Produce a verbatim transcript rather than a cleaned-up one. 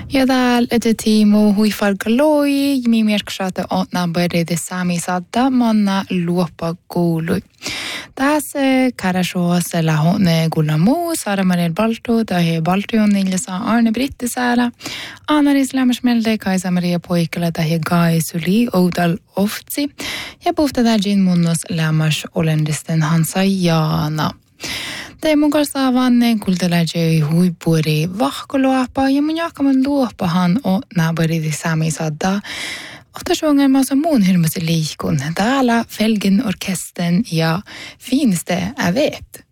Ja täällä etetiimo huifargaloi, mimiirksata otna berede sami sadda manna luoppa kuului. Tässä karashossa lahonne gullamu, Sara Mariel Balto, tähi Baltion niljasa Arne Brittisäällä, Anaris lämmäsmelde, Kaisa Maria Poikala, tähi Gai Suli, Oudal Oftsi, ja puhtadajin munnos lämmäs olendisten Hansa Jaana. Te mukaan saavanne kultalaji huipuri vahkoluapa ja mun jakaman luopahan on naapuriti sami sadda. Ofta ongelmassa muun hirmuisen liikun. Täällä Felgen orkestern ja finste är vet.